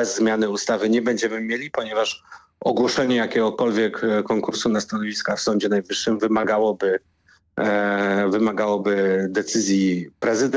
bez zmiany ustawy nie będziemy mieli, ponieważ ogłoszenie jakiegokolwiek konkursu na stanowiska w Sądzie Najwyższym wymagałoby decyzji prezydenta.